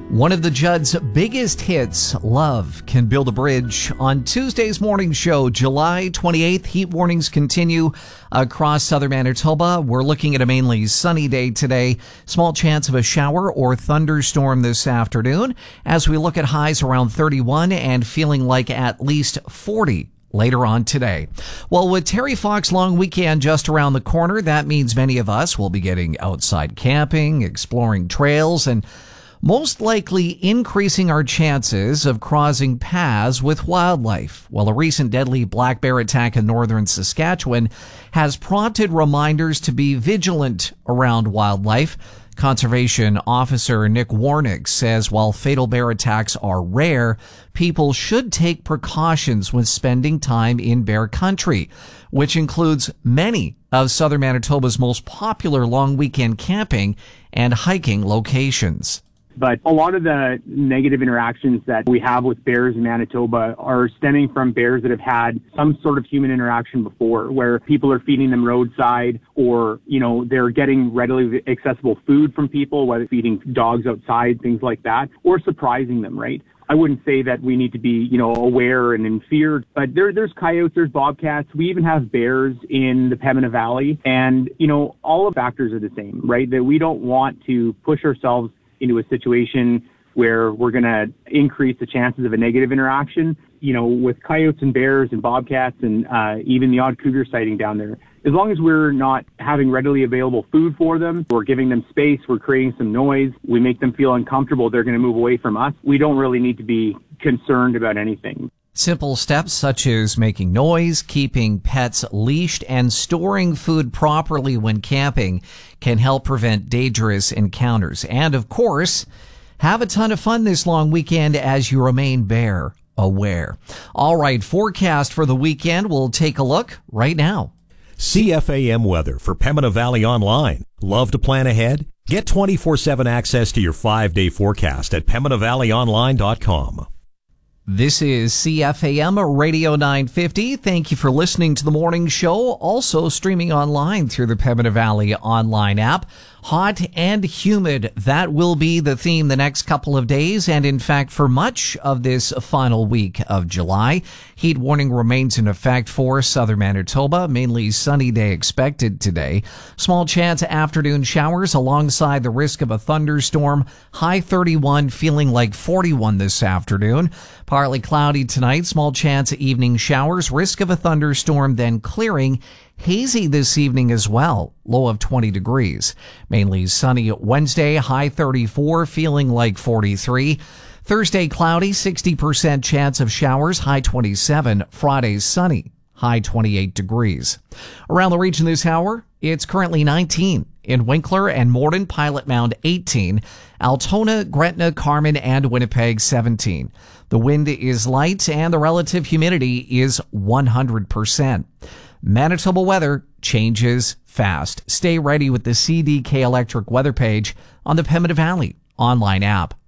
One of the Judd's biggest hits, Love Can Build a Bridge. On Tuesday's morning show, July 28th, heat warnings continue across southern Manitoba. We're looking at a mainly sunny day today. Small chance of a shower or thunderstorm this afternoon as we look at highs around 31 and feeling like at least 40 later on today. Well, with Terry Fox long weekend just around the corner, that means many of us will be getting outside camping, exploring trails, and most likely increasing our chances of crossing paths with wildlife. Well, a recent deadly black bear attack in northern Saskatchewan has prompted reminders to be vigilant around wildlife. Conservation Officer Nick Warnick says while fatal bear attacks are rare, people should take precautions when spending time in bear country, which includes many of southern Manitoba's most popular long weekend camping and hiking locations. But a lot of the negative interactions that we have with bears in Manitoba are stemming from bears that have had some sort of human interaction before, where people are feeding them roadside or, they're getting readily accessible food from people, whether feeding dogs outside, things like that, or surprising them, right? I wouldn't say that we need to be, aware and in fear, but there's coyotes, there's bobcats. We even have bears in the Pembina Valley. And, all of the factors are the same, right? That we don't want to push ourselves into a situation where we're going to increase the chances of a negative interaction, with coyotes and bears and bobcats and even the odd cougar sighting down there. As long as we're not having readily available food for them, we're giving them space, we're creating some noise, we make them feel uncomfortable, they're going to move away from us. We don't really need to be concerned about anything. Simple steps such as making noise, keeping pets leashed, and storing food properly when camping can help prevent dangerous encounters. And, of course, have a ton of fun this long weekend as you remain bear aware. All right, forecast for the weekend. We'll take a look right now. CFAM weather for Pembina Valley Online. Love to plan ahead? Get 24/7 access to your 5-day forecast at PembinaValleyOnline.com. This is CFAM Radio 950. Thank you for listening to the morning show. Also streaming online through the Pembina Valley Online app. Hot and humid. That will be the theme the next couple of days. And in fact, for much of this final week of July, heat warning remains in effect for southern Manitoba. Mainly sunny day expected today. Small chance of afternoon showers alongside the risk of a thunderstorm. High 31, feeling like 41 this afternoon. Partly cloudy tonight. Small chance of evening showers. Risk of a thunderstorm, then clearing. Hazy this evening as well, low of 20 degrees. Mainly sunny Wednesday, high 34, feeling like 43. Thursday cloudy, 60% chance of showers, high 27. Friday sunny, high 28 degrees. Around the region this hour, it's currently 19. In Winkler and Morden, Pilot Mound 18. Altona, Gretna, Carman, and Winnipeg 17. The wind is light and the relative humidity is 100%. Manitoba weather changes fast. Stay ready with the CDK Electric weather page on the Pembina Valley Online app.